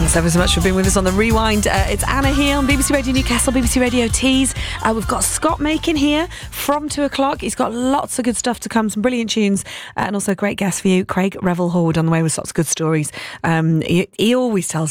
Thanks ever so much for being with us on The Rewind. It's Anna here on BBC Radio Newcastle, BBC Radio Tees. We've got Scott Makin here from 2 o'clock. He's got lots of good stuff to come, some brilliant tunes, and also a great guest for you, Craig Revel-Horwood, on the way with lots of good stories. He always tells